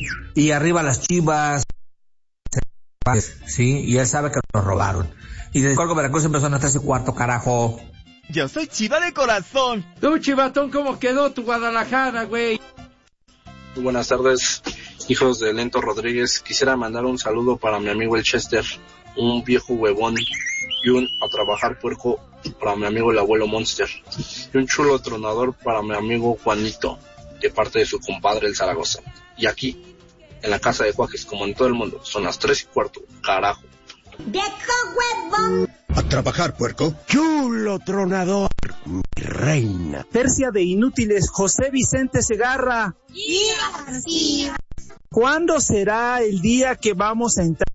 y arriba las Chivas, sí, y él sabe que lo robaron. Y desde Colgo, Veracruz empezó en las 3:15, carajo. Yo soy Chiva de corazón. Tú, Chivatón, ¿cómo quedó tu Guadalajara, güey? Muy buenas tardes, hijos de Lento Rodríguez. Quisiera mandar un saludo para mi amigo el Chester, un viejo huevón, y un a trabajar puerco para mi amigo el abuelo Monster, y un chulo tronador para mi amigo Juanito, de parte de su compadre el Zaragoza. Y aquí, en la casa de Juajes, como en todo el mundo, son las 3:15, carajo. ¡Viejo huevón! A trabajar, puerco. Chulo tronador, mi reina. Tercia de inútiles, José Vicente Segarra. ¡Y García! ¿Cuándo será el día que vamos a entrar